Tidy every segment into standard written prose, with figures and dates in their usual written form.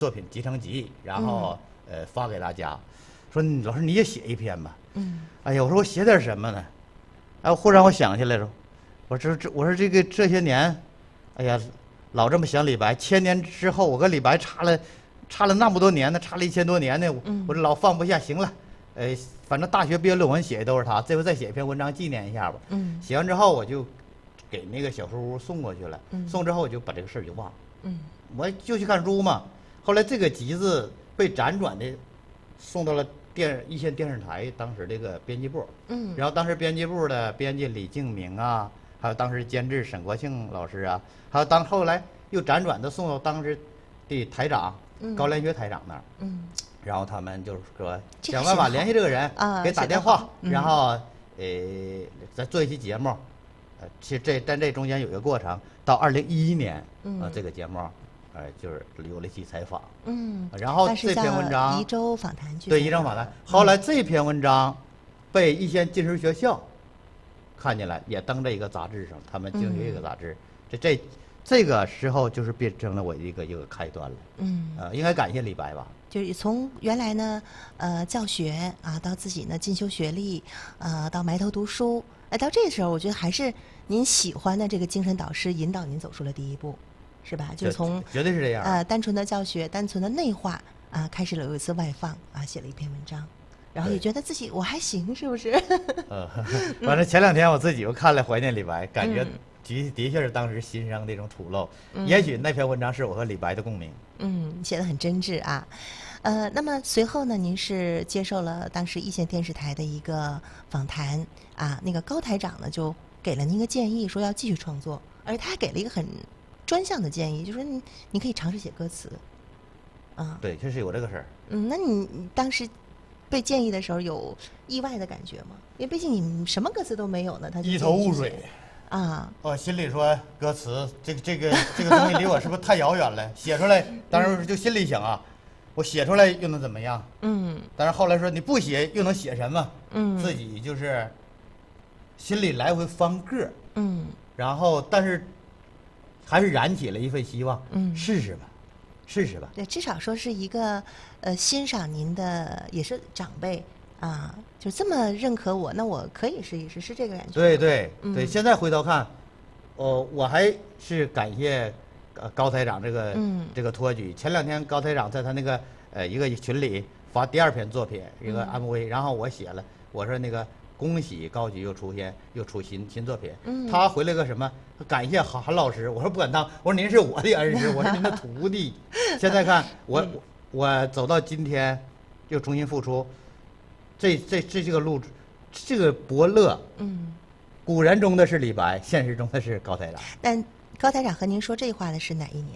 作品集成集，然后发给大家，说老师你也写一篇吧。哎呀，我说我写点什么呢？哎，忽然我想起来了，我说这些年，哎呀，老这么想李白，1000年之后我跟李白差了那么多年呢，差了1000多年呢，我这老放不下。行了，反正大学毕业论文写的都是他，这回再写一篇文章纪念一下吧。写完之后我就给那个小书屋送过去了。送之后我就把这个事儿就忘了。我就去看书嘛。后来这个集子被辗转的送到了一线电视台当时这个编辑部。然后当时编辑部的编辑李敬明啊，还有当时监制沈国庆老师啊，还有后来又辗转的送到当时的台长高连学台长那儿。然后他们就是说想办法联系这个人，给打电话，然后再做一期节目。其实但这中间有一个过程，到2011年这个节目就是有了一期采访。然后这篇文章宜州访谈剧， 对，宜州访谈。后来这篇文章被一些进士学校看见了，也登在一个杂志上，他们经学一个杂志。这个时候就是变成了我一个开端了。应该感谢李白吧。 就是从原来呢，教学啊，到自己呢进修学历，到埋头读书，到这个时候，我觉得还是您喜欢的这个精神导师引导您走出了第一步，是吧？就是从绝对是这样。 单纯的教学，单纯的内化啊，开始了有一次外放啊，写了一篇文章，然后也觉得自己我还行，是不是？ 反正前2天我自己又看了《怀念李白》，感觉的确是当时心声的一种吐露。也许那篇文章是我和李白的共鸣。 写得很真挚啊。那么随后呢，您是接受了当时一线电视台的一个访谈啊，那个高台长呢就给了您一个建议，说要继续创作，而他还给了一个很专项的建议，就说你可以尝试写歌词。 对，确实有这个事儿。 那你当时被建议的时候有意外的感觉吗？因为毕竟你什么歌词都没有呢，他就一头雾水啊。 我心里说歌词这个东西离我是不是太遥远了？写出来，当时就心里想啊，我写出来又能怎么样？但是后来说你不写又能写什么？自己就是心里来回翻个。然后但是还是燃起了一份希望。试试吧。 对，至少说是一个欣赏您的也是长辈啊，就这么认可我，那我可以试一试，是这个感觉。 对，现在回头看，我还是感谢高台长这个托举。前2天高台长在他那个一个群里发第2篇作品，一个 MV，然后我写了，我说那个恭喜高举又出新作品。他回来个什么？感谢韩老师。我说不敢当，我说您是我的恩师，我是您的徒弟。现在看我走到今天，又重新复出，这个路，这个伯乐，古人中的是李白，现实中的是高台长。 但高台长和您说这话的是哪一年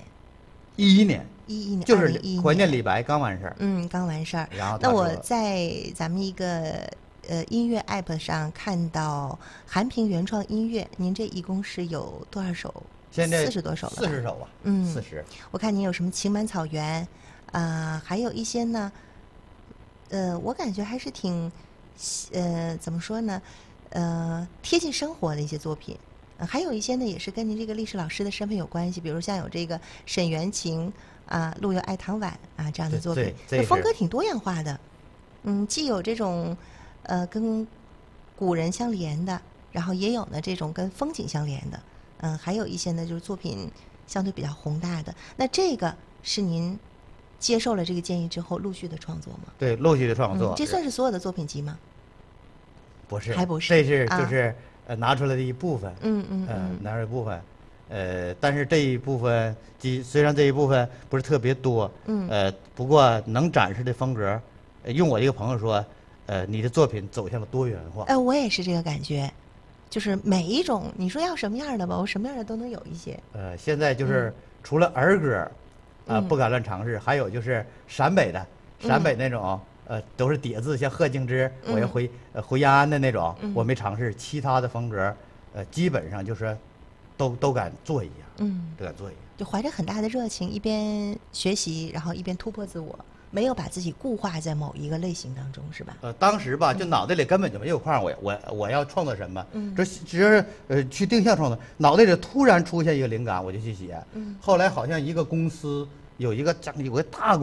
？11年。 11年， 就是怀念李白刚完事儿。 刚完事儿。 然后那我在咱们一个音乐 app 上看到韩平原创音乐，您这一共是有多少首？ 现在 40多首了吧 ，40首啊。40。 我看您有什么情满草原还有一些呢，我感觉还是挺怎么说呢，贴近生活的一些作品。还有一些呢也是跟您这个历史老师的身份有关系，比如像有这个沈园情陆游爱唐婉这样的作品，风格挺多样化的。既有这种跟古人相连的，然后也有呢这种跟风景相连的，还有一些呢就是作品相对比较宏大的。那这个是您接受了这个建议之后陆续的创作吗？ 对，陆续的创作。 这算是所有的作品集吗？ 不是， 还不是， 这是就是拿出来的一部分。拿出来一部分。但是这一部分虽然这一部分不是特别多，不过能展示的风格，用我一个朋友说，你的作品走向了多元化。 我也是这个感觉，就是每一种你说要什么样的吧，我什么样的都能有一些。 现在就是除了儿歌，不敢乱尝试，还有就是陕北那种，都是叠字，像贺敬之，我要回延安的那种，我没尝试。其他的风格，基本上就是都敢做一样，都敢做一样。 就怀着很大的热情，一边学习，然后一边突破自我，没有把自己固化在某一个类型当中，是吧？ 当时吧，就脑袋里根本就没有框，我要创作什么，只是去定向创作，脑袋里突然出现一个灵感，我就去写。后来好像一个公司有个大